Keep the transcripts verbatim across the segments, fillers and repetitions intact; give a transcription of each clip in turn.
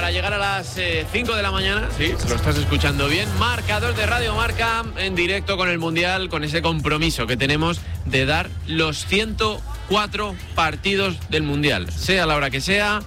para llegar a las eh, cinco de la mañana. Sí, lo estás escuchando bien. Marcador de Radio Marca en directo con el Mundial, con ese compromiso que tenemos de dar los ciento cuatro partidos del Mundial, sea la hora que sea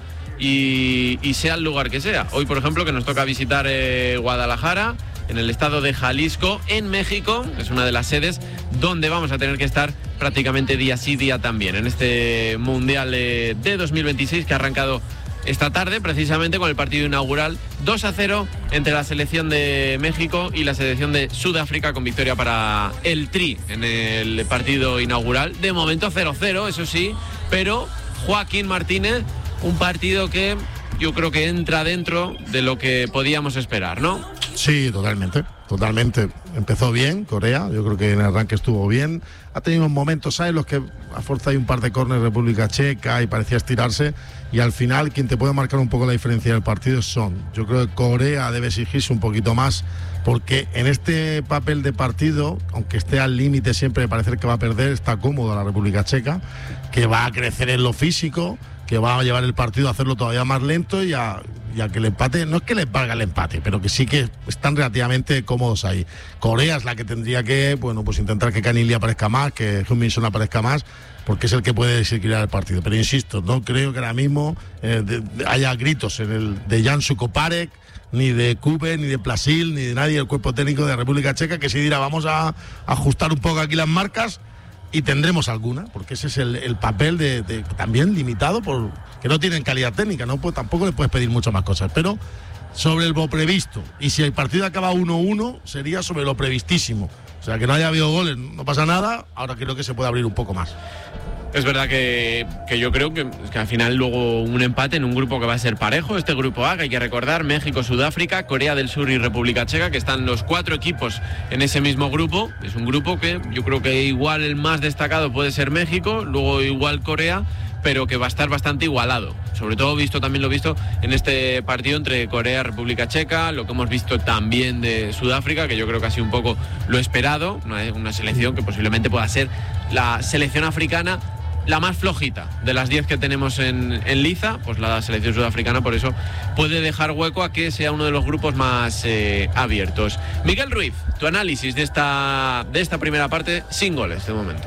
y, y sea el lugar que sea. Hoy, por ejemplo, que nos toca visitar eh, Guadalajara, en el estado de Jalisco, en México. Es una de las sedes donde vamos a tener que estar prácticamente día sí, día también, en este Mundial eh, de dos mil veintiséis que ha arrancado esta tarde, precisamente con el partido inaugural dos a cero entre la selección de México y la selección de Sudáfrica, con victoria para el Tri en el partido inaugural. De momento cero cero, eso sí, pero Joaquín Martínez, un partido que yo creo que entra dentro de lo que podíamos esperar, ¿no? Sí, totalmente, totalmente. Empezó bien Corea, yo creo que en el arranque estuvo bien. Ha tenido momentos, ¿sabes? Los que a fuerza hay un par de córneres República Checa y parecía estirarse, y al final quien te puede marcar un poco la diferencia del partido son. Yo creo que Corea debe exigirse un poquito más, porque en este papel de partido, aunque esté al límite siempre de parecer que va a perder, está cómodo la República Checa, que va a crecer en lo físico, que va a llevar el partido a hacerlo todavía más lento y a, y a que el empate, no es que les valga el empate, pero que sí que están relativamente cómodos ahí. Corea es la que tendría que, bueno, pues intentar que Kang In-lee aparezca más, que Heung-min Son aparezca más, porque es el que puede desequilibrar el partido. Pero insisto, no creo que ahora mismo eh, de, de, haya gritos en el de Jan Sukoparek, ni de Cube, ni de Plasil, ni de nadie del cuerpo técnico de la República Checa, que si dirá vamos a, a ajustar un poco aquí las marcas, y tendremos alguna, porque ese es el, el papel de, de también limitado por que no tienen calidad técnica, no pues, tampoco le puedes pedir muchas más cosas, pero sobre lo previsto, y si el partido acaba uno uno sería sobre lo previstísimo, o sea que no haya habido goles, no pasa nada. Ahora creo que se puede abrir un poco más. Es verdad que, que yo creo que, que al final luego un empate en un grupo que va a ser parejo, este grupo A, que hay que recordar, México, Sudáfrica, Corea del Sur y República Checa, que están los cuatro equipos en ese mismo grupo. Es un grupo que yo creo que igual el más destacado puede ser México, luego igual Corea, pero que va a estar bastante igualado. Sobre todo visto también lo visto en este partido entre Corea y República Checa, lo que hemos visto también de Sudáfrica, que yo creo que ha sido un poco lo esperado, una, una selección que posiblemente pueda ser la selección africana la más flojita de las diez que tenemos en, en liza. Pues la selección sudafricana por eso puede dejar hueco a que sea uno de los grupos más eh, abiertos. Miguel Ruiz, tu análisis de esta, de esta primera parte sin goles de momento.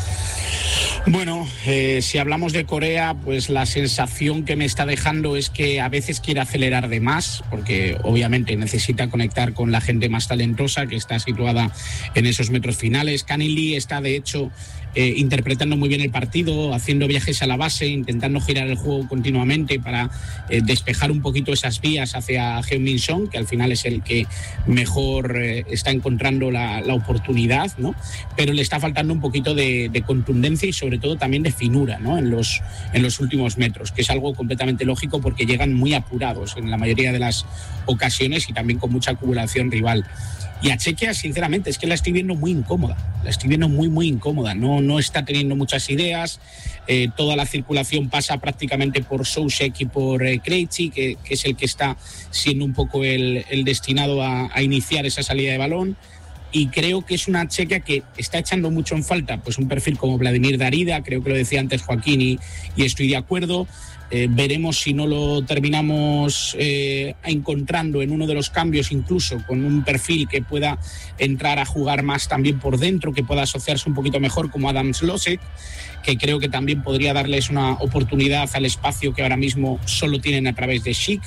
Bueno, eh, si hablamos de Corea, pues la sensación que me está dejando es que a veces quiere acelerar de más, porque obviamente necesita conectar con la gente más talentosa que está situada en esos metros finales. Kang In-lee está de hecho eh, interpretando muy bien el partido, haciendo viajes a la base, intentando girar el juego continuamente para eh, despejar un poquito esas vías hacia Heung-min Son, que al final es el que mejor eh, está encontrando la, la oportunidad, ¿no? Pero le está faltando un poquito de, de contundencia y sobre todo también de finura, ¿no? en los, en los últimos metros, que es algo completamente lógico porque llegan muy apurados en la mayoría de las ocasiones y también con mucha acumulación rival. Y a Chequia, sinceramente, es que la estoy viendo muy incómoda, la estoy viendo muy, muy incómoda, no, no está teniendo muchas ideas, eh, toda la circulación pasa prácticamente por Soucek y por eh, Krejci, que, que es el que está siendo un poco el, el destinado a, a iniciar esa salida de balón. Y creo que es una Chequia que está echando mucho en falta pues un perfil como Vladimir Darida, creo que lo decía antes Joaquín y, y estoy de acuerdo. Eh, veremos si no lo terminamos eh, encontrando en uno de los cambios, incluso con un perfil que pueda entrar a jugar más también por dentro, que pueda asociarse un poquito mejor como Adam Slosek, que creo que también podría darles una oportunidad al espacio que ahora mismo solo tienen a través de Schick.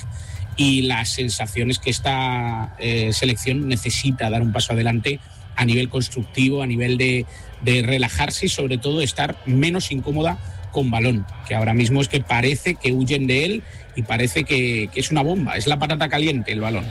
Y las sensaciones que esta eh, selección necesita dar un paso adelante a nivel constructivo, a nivel de, de relajarse y sobre todo estar menos incómoda con balón, que ahora mismo es que parece que huyen de él y parece que, que es una bomba, es la patata caliente el balón.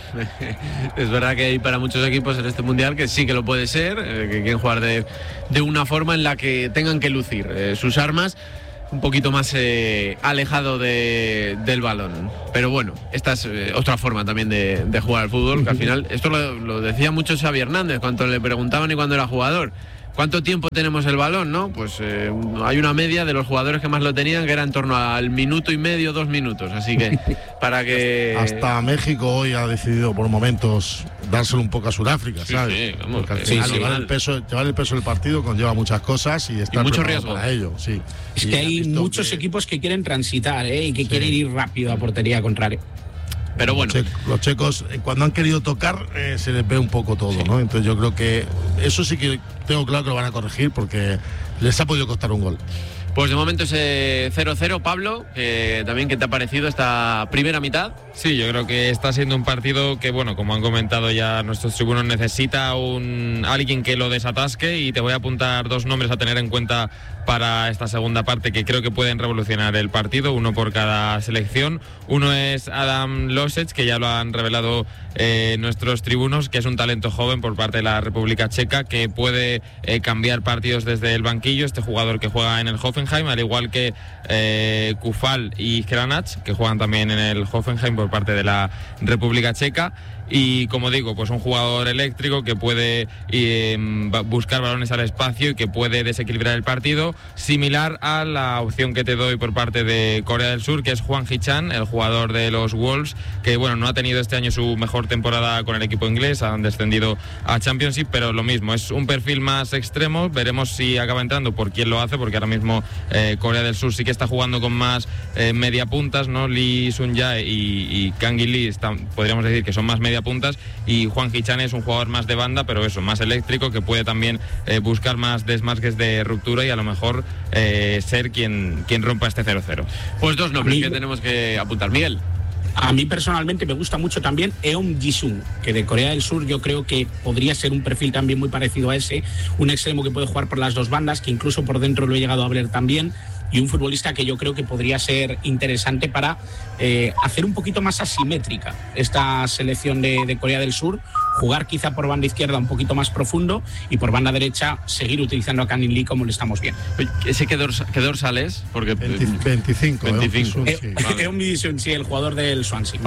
Es verdad que hay para muchos equipos en este Mundial que sí que lo puede ser, eh, que quieren jugar de, de una forma en la que tengan que lucir eh, sus armas un poquito más eh, alejado de, del balón. Pero bueno, esta es eh, otra forma también de, de jugar al fútbol, que al final, esto lo, lo decía mucho Xavi Hernández cuando le preguntaban y cuando era jugador, ¿cuánto tiempo tenemos el balón, no? Pues eh, hay una media de los jugadores que más lo tenían que era en torno al minuto y medio, dos minutos, así que para que... Hasta México hoy ha decidido por momentos dárselo un poco a Sudáfrica, sí, ¿sabes? Sí, vamos, porque al sí, final sí, llevar, sí. el peso, llevar el peso del partido conlleva muchas cosas y estar y mucho preparado riesgo para ello, sí. Es y que hay muchos que... equipos que quieren transitar, ¿eh? Y que sí. quieren ir rápido a portería contraria. Pero bueno. Los, che los checos, cuando han querido tocar, eh, se les ve un poco todo, sí. ¿no? Entonces yo creo que eso sí que tengo claro que lo van a corregir porque les ha podido costar un gol. Pues de momento ese cero cero, Pablo, eh, también, ¿qué te ha parecido esta primera mitad? Sí, yo creo que está siendo un partido que, bueno, como han comentado ya nuestros tribunos, necesita un alguien que lo desatasque, y te voy a apuntar dos nombres a tener en cuenta para esta segunda parte que creo que pueden revolucionar el partido, uno por cada selección. Uno es Adam Losec, que ya lo han revelado eh, nuestros tribunos, que es un talento joven por parte de la República Checa, que puede eh, cambiar partidos desde el banquillo. Este jugador que juega en el Hoffenheim, al igual que eh, Kufal y Granac, que juegan también en el Hoffenheim por parte de la República Checa. Y como digo, pues un jugador eléctrico que puede eh, buscar balones al espacio y que puede desequilibrar el partido, similar a la opción que te doy por parte de Corea del Sur, que es Hwang Hee-chan, el jugador de los Wolves, que bueno, no ha tenido este año su mejor temporada con el equipo inglés, han descendido a Championship, pero lo mismo, es un perfil más extremo. Veremos si acaba entrando, por quién lo hace, porque ahora mismo eh, Corea del Sur sí que está jugando con más eh, media puntas, ¿no? Lee Sun-jae y, y Kang In-lee están, podríamos decir que son más media puntas, y Hwang Hee-chan es un jugador más de banda, pero eso, más eléctrico, que puede también eh, buscar más desmarques de ruptura y a lo mejor eh, ser quien, quien rompa este cero cero. Pues dos nombres que tenemos que apuntar. Miguel. A mí personalmente me gusta mucho también Eun Ji-sung, que de Corea del Sur yo creo que podría ser un perfil también muy parecido a ese, un extremo que puede jugar por las dos bandas, que incluso por dentro lo he llegado a ver también, y un futbolista que yo creo que podría ser interesante para eh, hacer un poquito más asimétrica esta selección de, de Corea del Sur, jugar quizá por banda izquierda un poquito más profundo y por banda derecha seguir utilizando a Kang In-lee como le estamos viendo. ¿Ese qué, dorsa, qué dorsal es? Porque veinte, veinticinco. veinticinco. Es eh, eh, un Ji-sung, sí, el jugador del Swansea.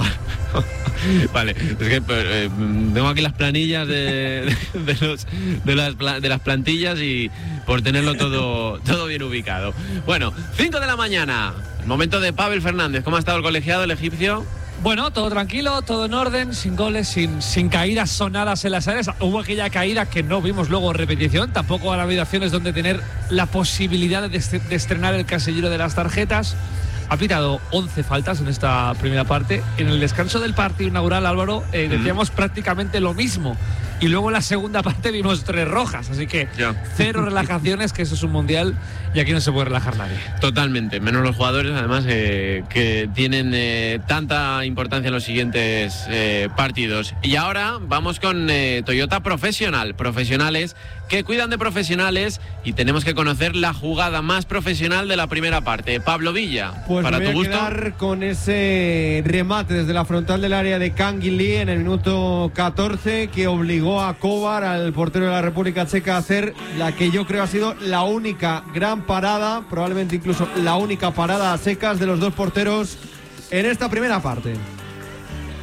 Vale, es que eh, tengo aquí las planillas de, de, de, los, de, las, de las plantillas y por tenerlo todo, todo bien ubicado. Bueno, cinco de la mañana, el momento de Pavel Fernández. ¿Cómo ha estado el colegiado, el egipcio? Bueno, todo tranquilo, todo en orden, sin goles, sin, sin caídas sonadas en las áreas. Hubo aquella caída que no vimos luego en repetición. Tampoco han habido acciones donde tener la posibilidad de, de estrenar el casillero de las tarjetas. Ha pitado once faltas en esta primera parte. En el descanso del partido inaugural, Álvaro, eh, decíamos mm. prácticamente lo mismo. Y luego en la segunda parte vimos tres rojas. Así que yeah. cero relajaciones, que eso es un mundial y aquí no se puede relajar nadie. Totalmente, menos los jugadores, además, eh, que tienen eh, tanta importancia en los siguientes eh, partidos. Y ahora vamos con eh, Toyota Profesional. Profesionales que cuidan de profesionales, y tenemos que conocer la jugada más profesional de la primera parte. Pablo Villa, pues para me tu voy gusto. a quedar con ese remate desde la frontal del área de Kang In-lee en el minuto catorce, que obligó a Kovar, al portero de la República Checa, a hacer la que yo creo ha sido la única gran parada, probablemente incluso la única parada a secas de los dos porteros en esta primera parte.